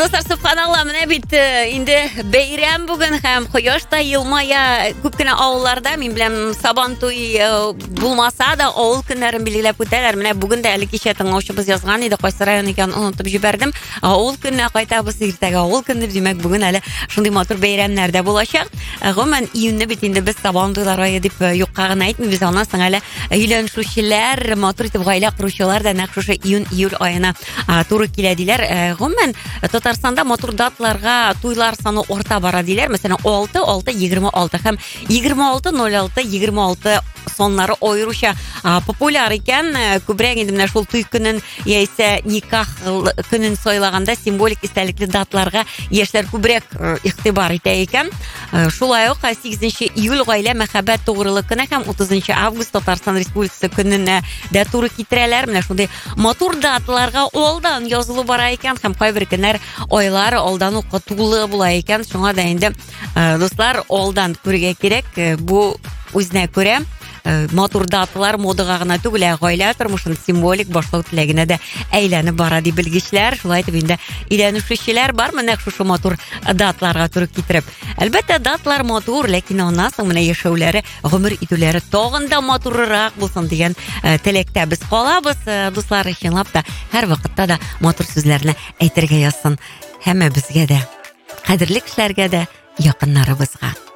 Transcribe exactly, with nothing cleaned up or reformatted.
Dostlar, subhanallah, менә бит инде бәйрәм бүген һәм кояш та елмая. Күп кенә авылларда, мин беләм, сабан туй булмаса да авыл көннәрен билгеләп үтәләр. Менә бүген дә әле кичә тыңлаучыбыз язган иде, кайсы район икән онытып җибәрдем. Авыл көненә кайтабыз, иртәгә авыл көне, димәк бүген әле шундый матур бәйрәмнәр дә булачак. Гомумән июньне бит инде без сабан туйлар ае дип юкка гына әйтмибез. Аннан соң әле өйләнүчеләр, матур итеп гаилә коручылар да нәкъ шушы июнь-июль аена туры килә диләр. Гомумән Татарстанда матур датларга туйлар саны орта бара диләр. Мәсәлән, алты, алты, егерме алты һәм егерме алты, ноль алты, егерме алты соннары аеруча популяр икән. Күбрәк инде менә шул туй көнен яисә никах көнен сайлаганда символик истәлекле датларга яшьләр күбрәк игътибар итә икән. Шулай ук сигезенче июль гаилә мәхәббәт тугрылык көне һәм утызынчы август Татарстан Республикасы көненә дә туры китерәләр. Менә шундый матур датларга алдан язылу бара икән һәм кайбер көннәр айлар алдан ук тулы була икән. Шуңа да инде дуслар, алдан күрергә кирәк. Бу үзенә күрә матур датлар модага гына түгел, гаилә тормышын символик башлау теләгенә дә әйләнеп бара ди белгечләр. Шулай итеп инде өйләнүчеләр бар менә шушы матур датларга туры китереп. Әлбәттә, датлар матур, ләкин аннан соң менә яшәүләре, гомер итүләре тагын да матуррак булсын дигән теләктә без калабыз. Дуслар, чынлап та һәр вакытта да матур сүзләрне әйтергә язсын. Һәммәбезгә дә, кадерле кешеләргә дә, якыннарыбызга.